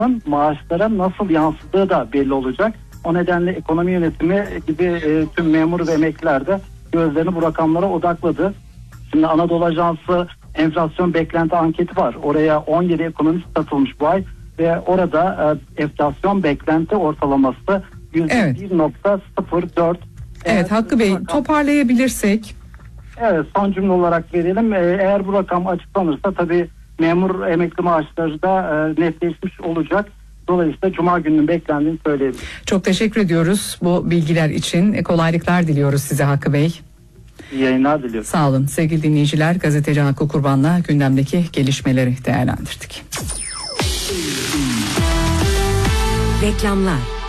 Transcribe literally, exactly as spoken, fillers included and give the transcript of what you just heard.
maaşlara nasıl yansıdığı da belli olacak. O nedenle ekonomi yönetimi gibi e, tüm memur ve emekliler de gözlerini bu rakamlara odakladı. Şimdi Anadolu Ajansı enflasyon beklenti anketi var. Oraya on yedi ekonomist katılmış bu ay ve orada e, enflasyon beklenti ortalaması yüzde bir nokta sıfır dört. Evet, evet Hakkı Bey, rakam, toparlayabilirsek. Evet, son cümle olarak verelim. E, eğer bu rakam açıklanırsa tabii memur emekli maaşları da e, netleşmiş olacak. Dolayısıyla Cuma gününün beklendiğini söyleyebilirim. Çok teşekkür ediyoruz bu bilgiler için. Kolaylıklar diliyoruz size Hakkı Bey. İyi yayınlar diliyorum. Sağ olun sevgili dinleyiciler. Gazeteci Hakkı Kurban'la gündemdeki gelişmeleri değerlendirdik. Reklamlar.